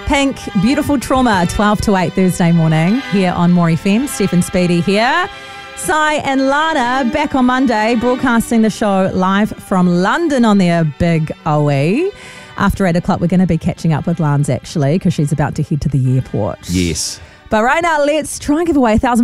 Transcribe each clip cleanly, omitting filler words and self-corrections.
Pink, Beautiful Trauma, 12 to 8 Thursday morning here on More FM. Stephen Speedy here. Sai and Lana back on Monday, broadcasting the show live from London on their big OE. After 8 o'clock, we're going to be catching up with Lance actually because she's about to head to the airport. Yes. But right now, let's try and give away $1,000.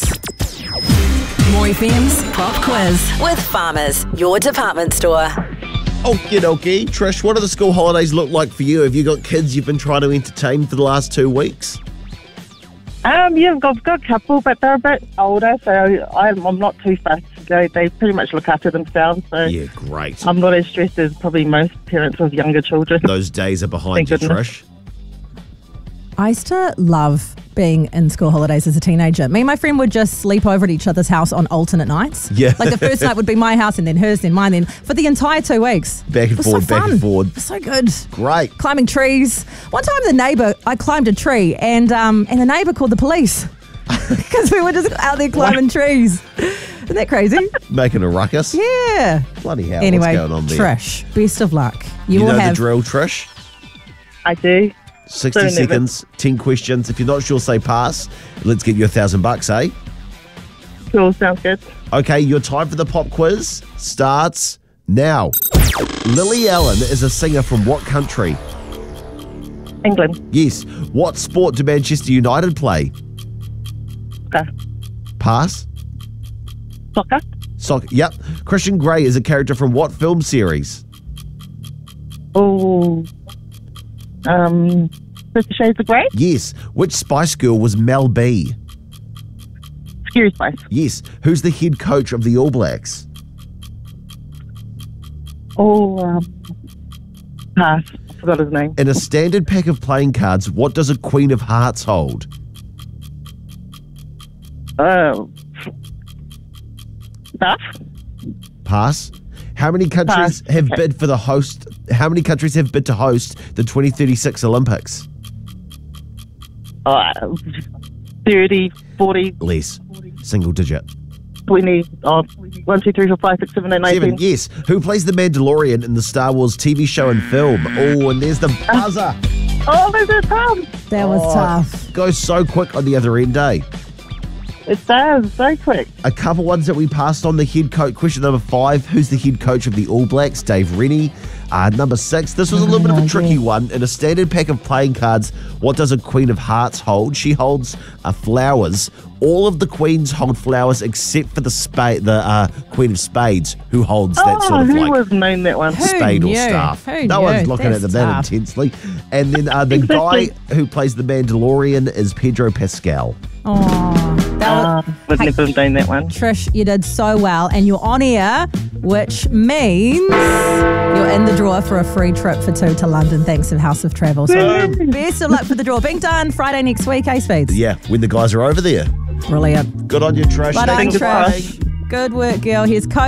More FM's Pop Quiz with Farmers, your department store. Okie dokie. Trish, what do the school holidays look like for you? Have you got kids you've been trying to entertain for the last 2 weeks? Yeah, I've got a couple, but they're a bit older, so I'm not too fussed. They pretty much look after themselves, so Yeah, great. I'm not as stressed as probably most parents with younger children. Those days are behind you, Thank goodness. Trish. I used to love being in school holidays as a teenager. Me and my friend would just sleep over at each other's house on alternate nights. Yeah. Like the first night would be my house and then hers, then mine, then for the entire 2 weeks. Back and It was forward, so back fun. and forward. It was so good. Great. Climbing trees. One time I climbed a tree and the neighbour called the police because we were just out there climbing trees. Isn't that crazy? Making a ruckus. Yeah. Bloody hell, Anyway, what's going on there? Trish, best of luck. You will know have the drill, Trish? I do. 60 So seconds, 10 questions. If you're not sure, say pass. Let's get you $1,000, eh? Cool, sounds good. Okay, your time for the pop quiz starts now. Lily Allen is a singer from what country? England. Yes. What sport do Manchester United play? Pass. Soccer. Soccer. Yep. Christian Grey is a character from what film series? Oh, 50 Shades of Grey. Yes. Which Spice Girl was Mel B? Scary Spice. Yes. Who's the head coach of the All Blacks? Oh, pass. I forgot his name. In a standard pack of playing cards, what does a Queen of Hearts hold? Stuff. Pass. How many countries Pass. have Okay. bid for the host? How many countries have bid to host the 2036 Olympics? 30, 40, Less. Single digit. 20, 1, 2, 3, 4, 5, 6, 7, 8, 9, 7. 10. Yes. Who plays the Mandalorian in the Star Wars TV show and film? Oh, and there's the buzzer. Oh, there's a Tom. that was tough. Goes so quick on the other end, eh? It does, so quick. A couple ones that we passed on. The head coach. Question number 5. Who's the head coach of the All Blacks? Dave Rennie. Number 6. This was a little bit of a tricky one. In a standard pack of playing cards, what does a Queen of Hearts hold? She holds flowers. All of the queens hold flowers except for the Queen of Spades, who holds that sort of who like would have known that one? Who spade or knew? staff. Who No knew? one's looking at That's them that tough. intensely. And then the Exactly. guy who plays the Mandalorian is Pedro Pascal. Oh, that was, Would never have known that one. Trish, you did so well, and you're on air, which means you're in the draw for a free trip for 2 to London, thanks to House of Travel. So best of luck for the draw. Being done Friday next week, Speeds? Yeah, when the guys are over there. Brilliant. Good on you, Trish. But Thanks Fingers for crossed. playing. Good work, girl. Here's Coach.